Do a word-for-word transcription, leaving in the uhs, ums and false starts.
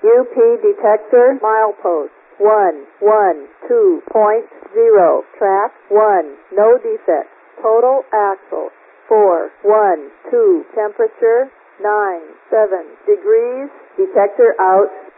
U P detector milepost one one two point zero. Track one. No defects. Total axle four one two. Temperature nine seven degrees. Detector out.